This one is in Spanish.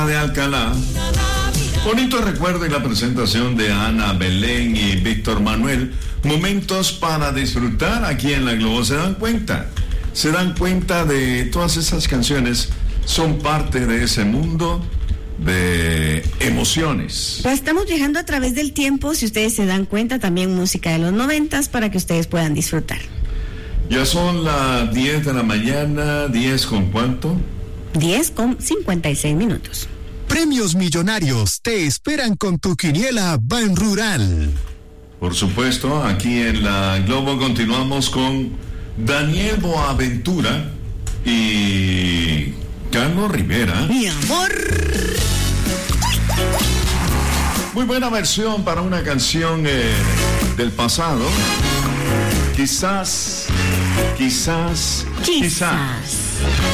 de Alcalá. Bonito recuerdo y la presentación de Ana Belén y Víctor Manuel. Momentos para disfrutar aquí en La Globo. ¿Se dan cuenta? ¿Se dan cuenta de todas esas canciones? Son parte de ese mundo de emociones. Pues estamos viajando a través del tiempo, si ustedes se dan cuenta, también música de los 90s para que ustedes puedan disfrutar. Ya son las 10 de la mañana, 10 con ¿cuánto? 10:56. Premios millonarios te esperan con tu quiniela Ban Rural. Por supuesto, aquí en La Globo continuamos con Daniel Boaventura y Carlos Rivera. Mi amor. Muy buena versión para una canción del pasado. Quizás.